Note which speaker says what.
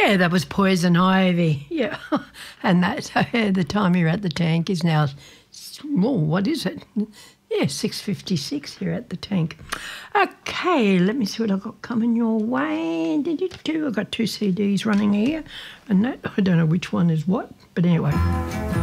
Speaker 1: Yeah, that was Poison Ivy. Yeah, and that the time you're at the tank is now. Oh, what is it? Yeah, 6:56 here at the tank. Okay, let me see what I've got coming your way. I've got 2 CDs running here, and that, I don't know which one is what, but anyway.